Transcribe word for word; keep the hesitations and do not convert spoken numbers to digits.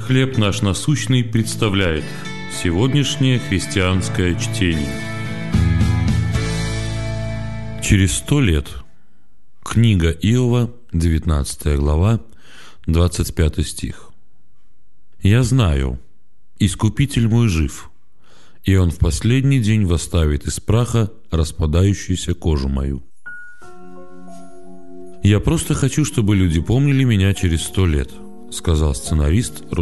«Хлеб наш насущный» представляет сегодняшнее христианское чтение. Через сто лет. Книга Иова, девятнадцатая глава, двадцать пятый стих. «Я знаю, Искупитель мой жив, и Он в последний день восставит из праха распадающуюся кожу мою». «Я просто хочу, чтобы люди помнили меня через сто лет», — сказал сценарист